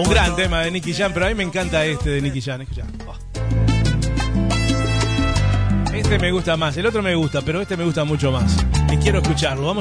Un gran tema de Nicky Jam, pero a mí me encanta este de Nicky Jam. Escuchá. Oh. Este me gusta más, el otro me gusta, pero este me gusta mucho más. Y quiero escucharlo. Vamos